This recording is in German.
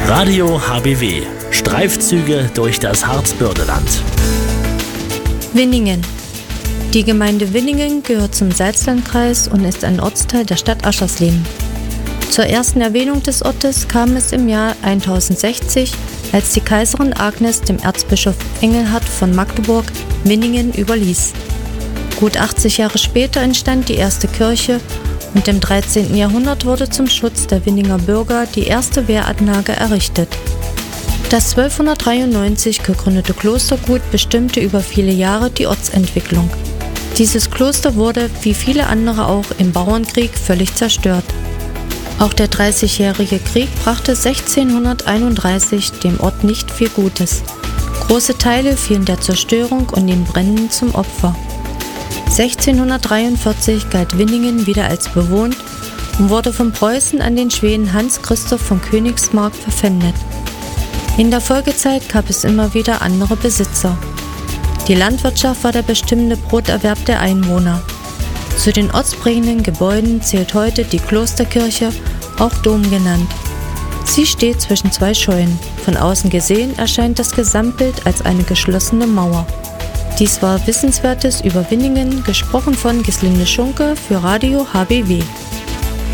Radio HBW. Streifzüge durch das Harzbördeland. Winningen. Die Gemeinde Winningen gehört zum Salzlandkreis und ist ein Ortsteil der Stadt Aschersleben. Zur ersten Erwähnung des Ortes kam es im Jahr 1060, als die Kaiserin Agnes dem Erzbischof Engelhard von Magdeburg Winningen überließ. Gut 80 Jahre später entstand die erste Kirche und im 13. Jahrhundert wurde zum Schutz der Winninger Bürger die erste Wehranlage errichtet. Das 1293 gegründete Klostergut bestimmte über viele Jahre die Ortsentwicklung. Dieses Kloster wurde, wie viele andere auch, im Bauernkrieg völlig zerstört. Auch der 30-jährige Krieg brachte 1631 dem Ort nicht viel Gutes. Große Teile fielen der Zerstörung und den Bränden zum Opfer. 1643 galt Winningen wieder als bewohnt und wurde von Preußen an den Schweden Hans Christoph von Königsmarck verpfändet. In der Folgezeit gab es immer wieder andere Besitzer. Die Landwirtschaft war der bestimmende Broterwerb der Einwohner. Zu den ortsprägenden Gebäuden zählt heute die Klosterkirche, auch Dom genannt. Sie steht zwischen zwei Scheunen. Von außen gesehen erscheint das Gesamtbild als eine geschlossene Mauer. Dies war Wissenswertes über Winningen, gesprochen von Gislinde Schunke für Radio HBW.